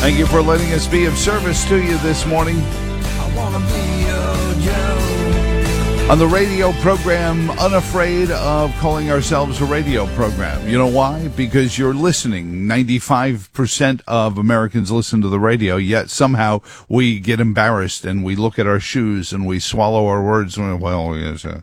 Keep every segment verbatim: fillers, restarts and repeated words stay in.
Thank you for letting us be of service to you this morning. I wanna be your Joe. On the radio program, unafraid of calling ourselves a radio program. You know why? Because you're listening. ninety-five percent of Americans listen to the radio, yet somehow we get embarrassed and we look at our shoes and we swallow our words. Well, yes, uh,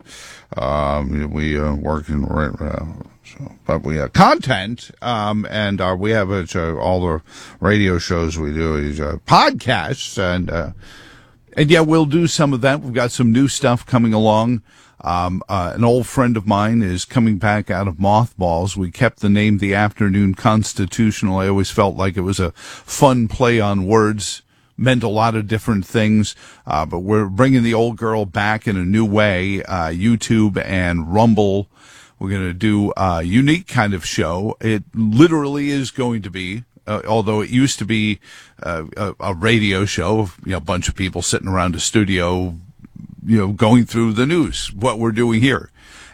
um, we uh, work in... Uh, So, but we have content, um, and uh, we have uh, all the radio shows we do is uh, podcasts, and uh, and yeah, we'll do some of that. We've got some new stuff coming along. Um, uh, an old friend of mine is coming back out of mothballs. We kept the name The Afternoon Constitutional. I always felt like it was a fun play on words. Meant a lot of different things, uh, but we're bringing the old girl back in a new way. Uh, YouTube and Rumble. We're going to do a unique kind of show. It literally is going to be, uh, although it used to be uh, a, a radio show, you know, a bunch of people sitting around a studio, you know, going through the news, what we're doing here.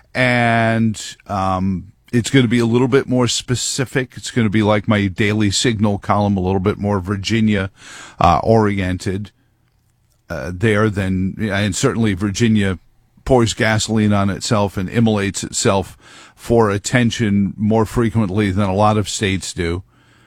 And um, it's going to be a little bit more specific. It's going to be like my Daily Signal column, a little bit more Virginia uh, oriented uh, there than, and certainly Virginia pours gasoline on itself and immolates itself for attention more frequently than a lot of states do.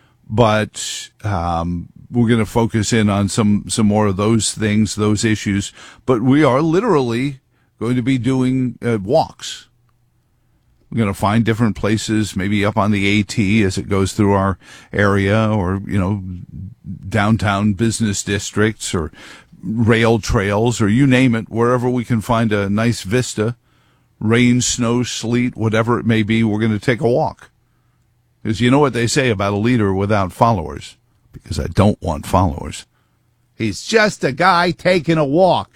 But um, we're going to focus in on some, some more of those things, those issues. But we are literally going to be doing uh, walks. We're going to find different places, maybe up on the AT as it goes through our area, or, you know, downtown business districts, or rail trails, or you name it, wherever we can find a nice vista, rain, snow, sleet, whatever it may be, we're going to take a walk. Because you know what they say about a leader without followers, because I don't want followers. He's just a guy taking a walk.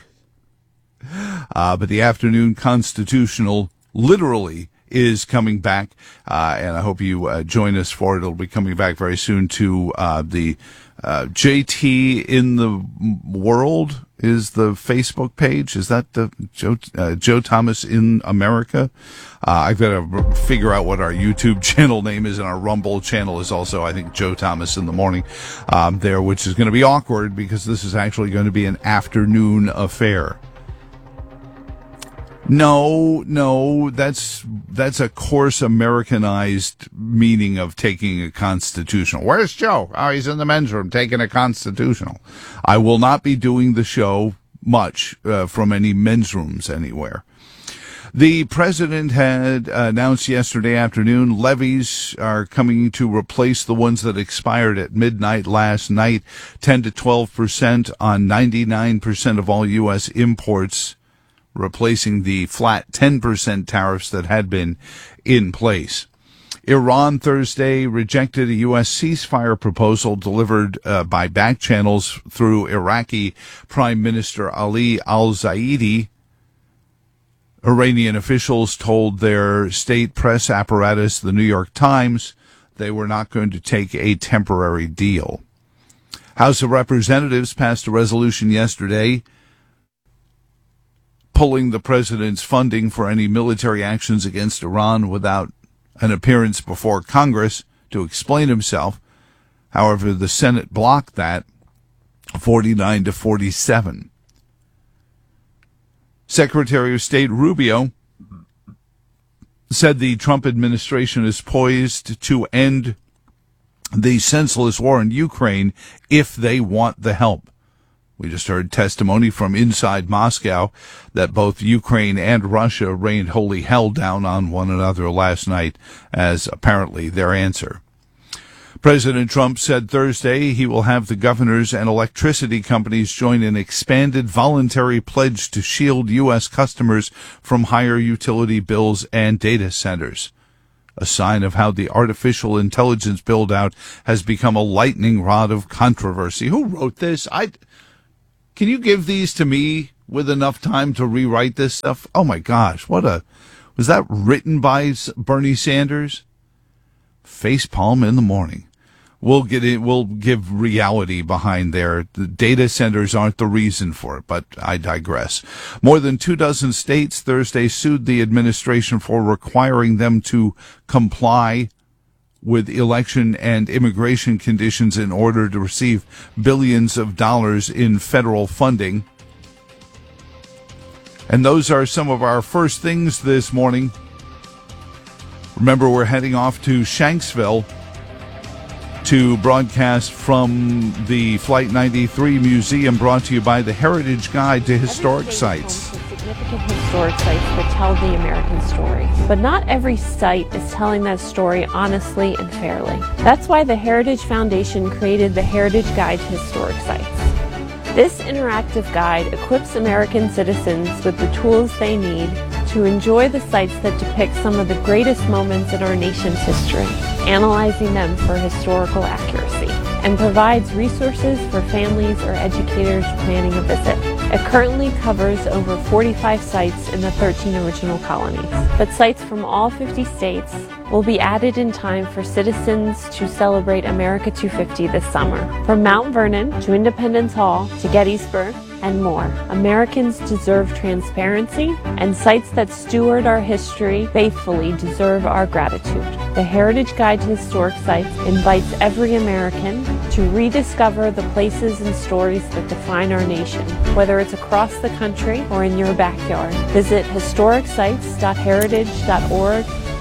Uh, but the Afternoon Constitutional literally is coming back, uh, and I hope you uh, join us for it. It'll be coming back very soon to uh, the uh, J T in the World is the Facebook page. Is that the Joe, uh, Joe Thomas in America? Uh, I've got to figure out what our YouTube channel name is, and our Rumble channel is also, I think, Joe Thomas in the Morning um, there, which is going to be awkward because this is actually going to be an afternoon affair. No, no, that's that's a coarse Americanized meaning of taking a constitutional. Where's Joe? Oh, he's in the men's room taking a constitutional. I will not be doing the show much uh, from any men's rooms anywhere. The president had announced yesterday afternoon levies are coming to replace the ones that expired at midnight last night, ten to twelve percent on ninety-nine percent of all U S imports, replacing the flat ten percent tariffs that had been in place. Iran Thursday rejected a U S ceasefire proposal delivered uh, by back channels through Iraqi Prime Minister Ali al-Zaidi. Iranian officials told their state press apparatus, the New York Times, they were not going to take a temporary deal. House of Representatives passed a resolution yesterday pulling the president's funding for any military actions against Iran without an appearance before Congress to explain himself. However, the Senate blocked that, forty-nine to forty-seven. Secretary of State Rubio said the Trump administration is poised to end the senseless war in Ukraine if they want the help. We just heard testimony from inside Moscow that both Ukraine and Russia rained holy hell down on one another last night as apparently their answer. President Trump said Thursday he will have the governors and electricity companies join an expanded voluntary pledge to shield U S customers from higher utility bills and data centers. A sign of how the artificial intelligence build-out has become a lightning rod of controversy. Who wrote this? I... Can you give these to me with enough time to rewrite this stuff? Oh, my gosh. What a... Was that written by Bernie Sanders? Facepalm in the morning. We'll get it. We'll give reality behind there. The data centers aren't the reason for it, but I digress. More than two dozen states Thursday sued the administration for requiring them to comply with election and immigration conditions in order to receive billions of dollars in federal funding. And those are some of our first things this morning. Remember, we're heading off to Shanksville to broadcast from the Flight ninety-three Museum, brought to you by the Heritage Guide to Historic Sites. Significant historic sites that tell the American story. But not every site is telling that story honestly and fairly. That's why the Heritage Foundation created the Heritage Guide to Historic Sites. This interactive guide equips American citizens with the tools they need to enjoy the sites that depict some of the greatest moments in our nation's history, analyzing them for historical accuracy, and provides resources for families or educators planning a visit. It currently covers over forty-five sites in the thirteen original colonies, but sites from all fifty states will be added in time for citizens to celebrate America two fifty this summer. From Mount Vernon to Independence Hall to Gettysburg and more, Americans deserve transparency, and sites that steward our history faithfully deserve our gratitude. The Heritage Guide to Historic Sites invites every American to rediscover the places and stories that define our nation, whether it's across the country or in your backyard. Visit historic sites dot heritage dot org.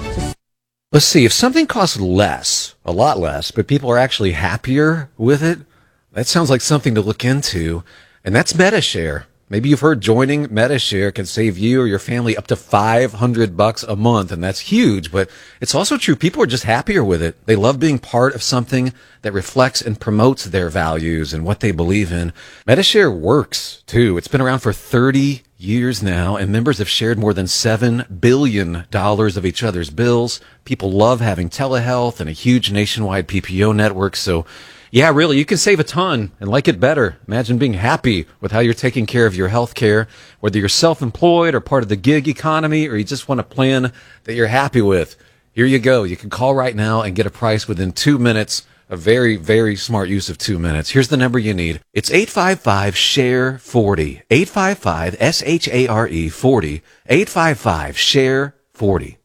Let's see, if something costs less, a lot less, but people are actually happier with it, that sounds like something to look into, and that's MediShare. Maybe you've heard joining MediShare can save you or your family up to five hundred bucks a month, and that's huge, but it's also true. People are just happier with it. They love being part of something that reflects and promotes their values and what they believe in. MediShare works, too. It's been around for thirty years now, and members have shared more than seven billion dollars of each other's bills. People love having telehealth and a huge nationwide P P O network, so yeah, really, you can save a ton and like it better. Imagine being happy with how you're taking care of your health care, whether you're self-employed or part of the gig economy, or you just want a plan that you're happy with. Here you go. You can call right now and get a price within two minutes. A very, very smart use of two minutes. Here's the number you need. It's eight five five, S H A R E forty. eight five five, S H A R E forty. eight five five, S H A R E forty.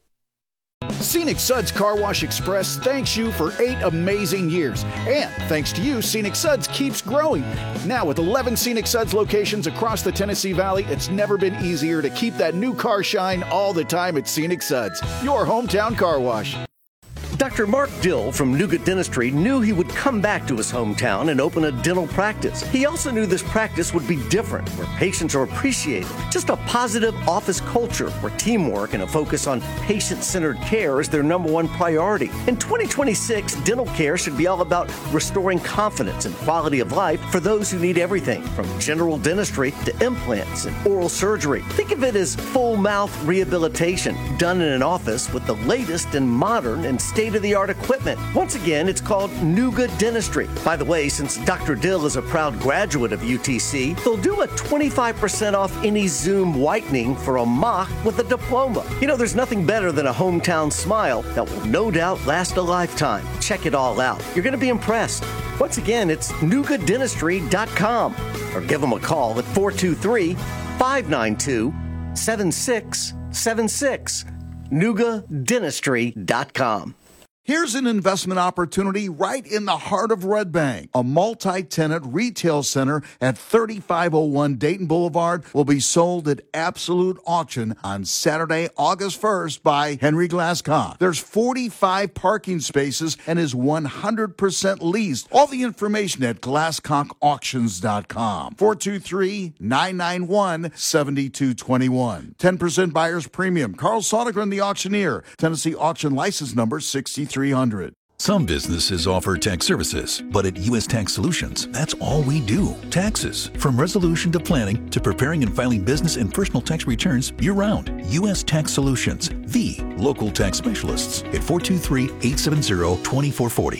Scenic Suds Car Wash Express thanks you for eight amazing years. And thanks to you, Scenic Suds keeps growing. Now with eleven Scenic Suds locations across the Tennessee Valley, it's never been easier to keep that new car shine all the time at Scenic Suds, your hometown car wash. Doctor Mark Dill from Nougat Dentistry knew he would come back to his hometown and open a dental practice. He also knew this practice would be different, where patients are appreciated. Just a positive office culture where teamwork and a focus on patient-centered care is their number one priority. In twenty twenty-six, dental care should be all about restoring confidence and quality of life for those who need everything, from general dentistry to implants and oral surgery. Think of it as full mouth rehabilitation done in an office with the latest and modern and state-of-the-art equipment. Once again, it's called Nougat Dentistry. By the way, since Doctor Dill is a proud graduate of U T C, they'll do a twenty-five percent off any Zoom whitening for a mock with a diploma. You know, there's nothing better than a hometown smile that will no doubt last a lifetime. Check it all out. You're going to be impressed. Once again, it's nougat dentistry dot com, or give them a call at four two three, five nine two, seven six seven six. nougat dentistry dot com. Here's an investment opportunity right in the heart of Red Bank. A multi-tenant retail center at thirty-five oh one Dayton Boulevard will be sold at absolute auction on Saturday, August first by Henry Glasscock. There's forty-five parking spaces and is one hundred percent leased. All the information at glasscock auctions dot com. four two three, nine nine one, seven two two one. ten percent buyer's premium. Carl Sodergren, the auctioneer. Tennessee auction license number sixty-three hundred. Some businesses offer tax services, but at U S Tax Solutions, that's all we do. Taxes. From resolution to planning to preparing and filing business and personal tax returns year-round. U S Tax Solutions, the local tax specialists at four two three, eight seven zero, two four four zero.